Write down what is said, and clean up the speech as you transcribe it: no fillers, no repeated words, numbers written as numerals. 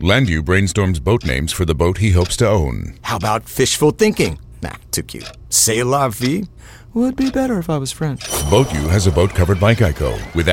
Landu brainstorms boat names for the boat he hopes to own. How about fishful thinking? Nah, too cute. C'est la vie would be better if I was French. Boat U has a boat covered by Geico with